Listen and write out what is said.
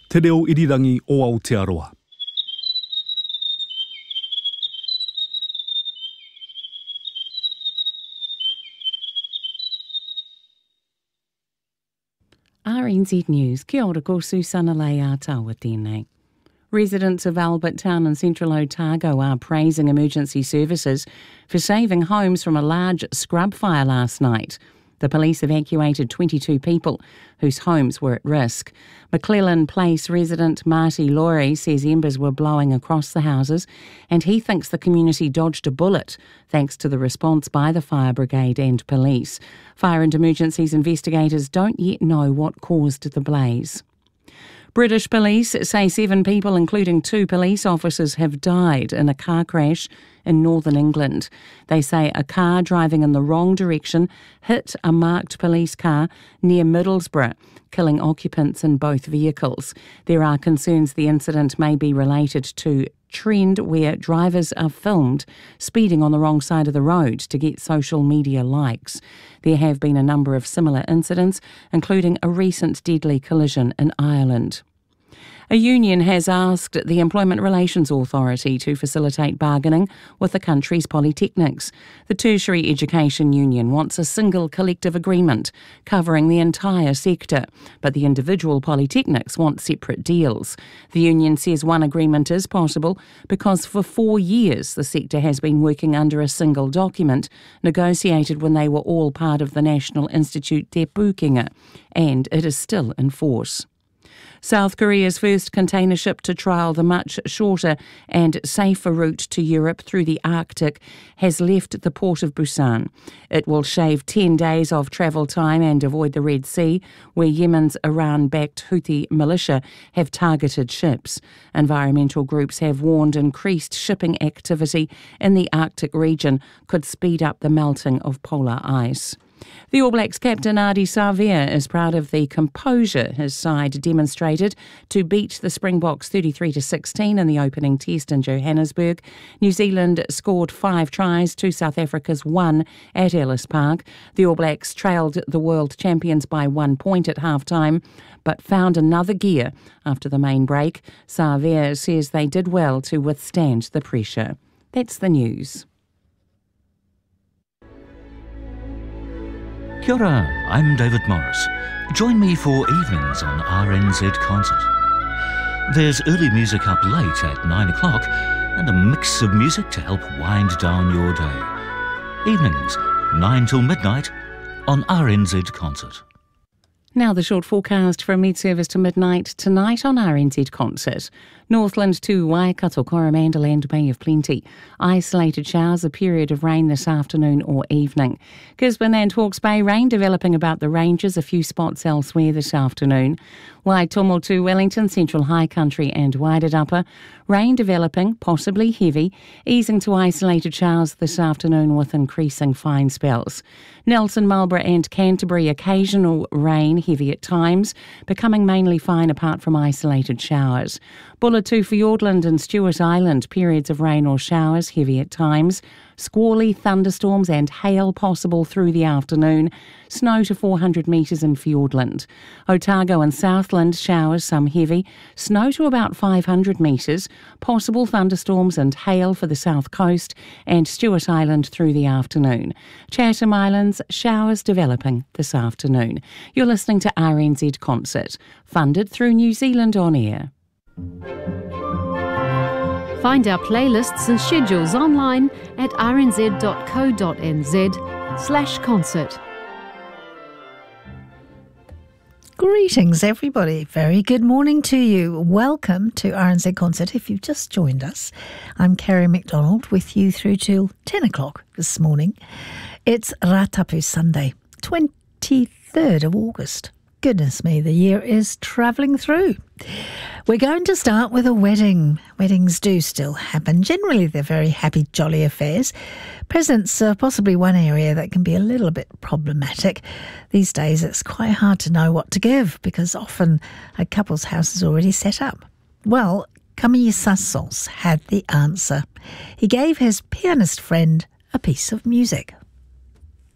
Te reo irirangi o Aotearoa. RNZ News, kia ora ko Susana Leia taua tēnei. Residents of Albert Town and Central Otago are praising emergency services for saving homes from a large scrub fire last night. The police evacuated 22 people whose homes were at risk. McClellan Place resident Marty Laurie says embers were blowing across the houses and he thinks the community dodged a bullet thanks to the response by the fire brigade and police. Fire and emergencies investigators don't yet know what caused the blaze. British police say 7 people, including 2 police officers, have died in a car crash in northern England. They say a car driving in the wrong direction hit a marked police car near Middlesbrough, killing occupants in both vehicles. There are concerns the incident may be related to trend where drivers are filmed speeding on the wrong side of the road to get social media likes. There have been a number of similar incidents, including a recent deadly collision in Ireland. A union has asked the Employment Relations Authority to facilitate bargaining with the country's polytechnics. The Tertiary Education Union wants a single collective agreement covering the entire sector, but the individual polytechnics want separate deals. The union says one agreement is possible because for 4 years the sector has been working under a single document negotiated when they were all part of the National Institute Te Pūkenga, and it is still in force. South Korea's first container ship to trial the much shorter and safer route to Europe through the Arctic has left the port of Busan. It will shave 10 days of travel time and avoid the Red Sea, where Yemen's Iran-backed Houthi militia have targeted ships. Environmental groups have warned increased shipping activity in the Arctic region could speed up the melting of polar ice. The All Blacks captain Ardie Savea is proud of the composure his side demonstrated to beat the Springboks 33-16 in the opening test in Johannesburg. New Zealand scored 5 tries to South Africa's 1 at Ellis Park. The All Blacks trailed the world champions by 1 point at half-time, but found another gear after the main break. Savea says they did well to withstand the pressure. That's the news. Kia ora, I'm David Morris. Join me for evenings on RNZ Concert. There's early music up late at 9 o'clock and a mix of music to help wind down your day. Evenings, 9 till midnight on RNZ Concert. Now the short forecast from mid-service to midnight tonight on RNZ Concert. Northland to Waikato, Coromandel and Bay of Plenty. Isolated showers, a period of rain this afternoon or evening. Gisborne and Hawke's Bay, rain developing about the ranges, a few spots elsewhere this afternoon. Waitomo to Wellington, Central High Country and Wairarapa. Rain developing, possibly heavy, easing to isolated showers this afternoon with increasing fine spells. Nelson, Marlborough and Canterbury, occasional rain, heavy at times, becoming mainly fine apart from isolated showers. Bulla to Fiordland and Stewart Island, periods of rain or showers, heavy at times. Squally, thunderstorms and hail possible through the afternoon. Snow to 400 metres in Fiordland. Otago and Southland, showers, some heavy. Snow to about 500 metres. Possible thunderstorms and hail for the south coast and Stewart Island through the afternoon. Chatham Islands, showers developing this afternoon. You're listening to RNZ Concert, funded through New Zealand On Air. Find our playlists and schedules online at rnz.co.nz/concert. Greetings everybody, very good morning to you. Welcome to RNZ Concert. If you've just joined us, I'm Kerry McDonald with you through till 10 o'clock this morning. It's Ratapu Sunday, 23rd of August. Goodness me, the year is travelling through. We're going to start with a wedding. Weddings do still happen. Generally, they're very happy, jolly affairs. Presents are possibly one area that can be a little bit problematic. These days, it's quite hard to know what to give because often a couple's house is already set up. Well, Camille Saint-Saëns had the answer. He gave his pianist friend a piece of music.